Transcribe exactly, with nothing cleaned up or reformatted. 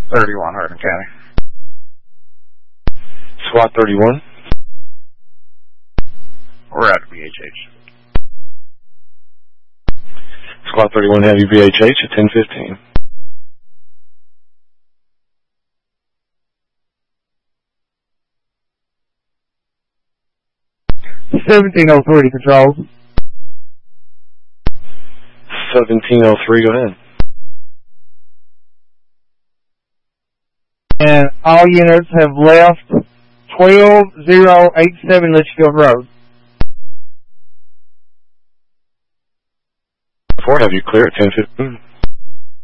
thirty-one, Hardin County. SWAT thirty-one. We're at B H H. SWAT thirty-one, have you B H H at ten fifteen. seventeen oh three, Control. seventeen oh three, go ahead. And all units have left twelve oh eighty-seven Litchfield Road. Four, have you clear at ten fifteen.